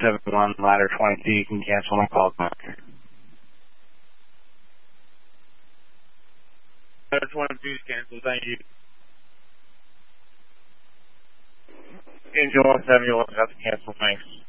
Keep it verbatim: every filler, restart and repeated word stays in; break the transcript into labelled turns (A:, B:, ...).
A: seven one, ladder twenty-two, you can cancel my call back. Ladder twenty-two is canceled, thank you. Angel one seven, you'll have to cancel, thanks.